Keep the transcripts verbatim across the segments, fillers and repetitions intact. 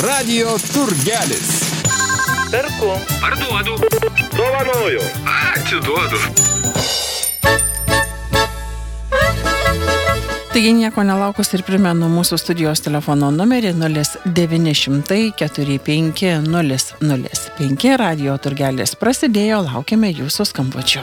Radio turgelis. Perku. Parduodu. Dovanoju. Atiduodu. Taigi nieko nelaukus ir primenu mūsų studijos telefono numerį nulis devyni šimtai keturi penki nulis nulis penki. Radio turgelis prasidėjo, laukiame jūsų skambučio.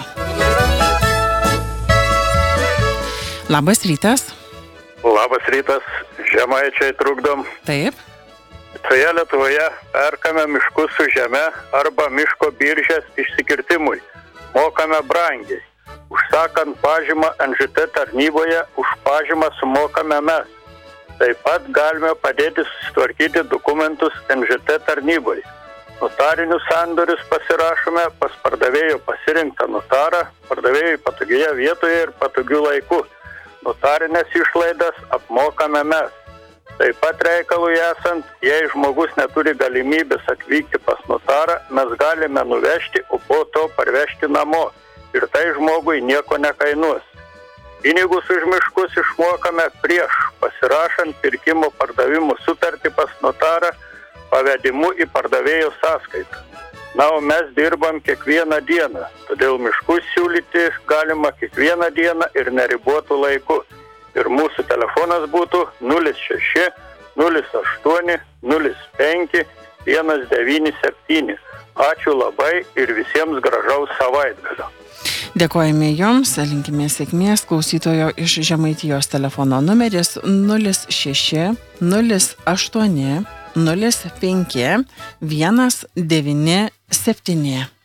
Labas rytas. Labas rytas, žemaičiai trukdom. Taip. Toje Lietuvoje perkame miškus su žeme arba miško biržės išsikirtimui. Mokame brangiai. Užsakant pažymą N Ž T tarnyboje, už pažymą sumokame mes. Taip pat galime padėti susitvarkyti dokumentus N Ž T tarnyboje. Notarinius sandorius pasirašome pas pardavėjo pasirinktą notarą, pardavėjui patogioje vietoje ir patogiu laiku. Notarinės išlaidas apmokame mes. Taip pat reikalui esant, jei žmogus neturi galimybės atvykti pas notarą, mes galime nuvežti, o po to parvežti namo. Ir tai žmogui nieko nekainuos. Pinigus už miškus išmokame prieš pasirašant pirkimo pardavimo sutartį pas notarą pavedimu į pardavėjo sąskaitą. Na, o mes dirbam kiekvieną dieną, todėl miškus siūlyti galima kiekvieną dieną ir neribotų laiku. Ir mūsų telefonas būtų nulis šeši nulis aštuoni nulis penki vienas devyni septyni. Ačiū labai ir visiems gražaus savaitgalio. Dėkojame jums, linkime sėkmės. Klausytojo iš Žemaitijos telefono numeris nulis šeši nulis aštuoni nulis penki vienas devyni septyni.